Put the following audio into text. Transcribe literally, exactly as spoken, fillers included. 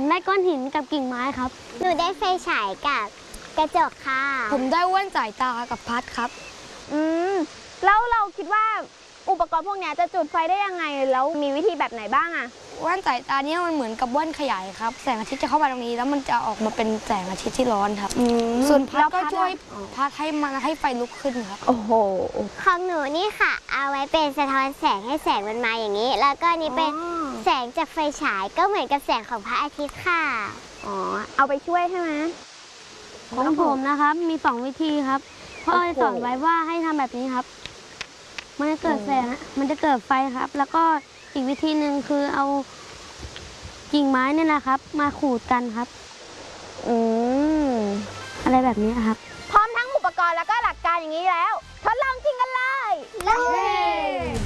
ได้ก้อนหินกับกิ่งไม้ครับหนูได้ไฟฉายกับกระจกค่ะผมได้แว่นสายตากับพัดครับอืมแล้วเราคิดว่าอุปกรณ์พวกนี้จะจุดไฟได้ยังไงแล้วมีวิธีแบบไหนบ้างอะแว่นสายตาเนี่ยมันเหมือนกับแว่นขยายครับแสงอาทิตย์จะเข้ามาตรงนี้แล้วมันจะออกมาเป็นแสงอาทิตย์ที่ร้อนครับส่วนพัดก็ช่วยพัดให้มันให้ไฟลุกขึ้นครับโอ้โหของหนูนี่ค่ะเอาไว้เป็นสะท้อนแสงให้แสงมันมาอย่างนี้แล้วก็นี่เป็นแสงจากไฟฉายก็เหมือนกับแสงของพระอาทิตย์ค่ะอ๋อเอาไปช่วยใช่ไหมของผมนะครับมีสองวิธีครับพ่อสอนไว้ว่าให้ทำแบบนี้ครับมันจะเกิดแสงมันจะเกิดไฟครับแล้วก็อีกวิธีหนึ่งคือเอากิ่งไม้เนี่ยนะครับมาขูดกันครับอืมอะไรแบบนี้ครับพร้อมทั้งอุปกรณ์แล้วก็หลักการอย่างนี้แล้วทดลองจริงกันเลย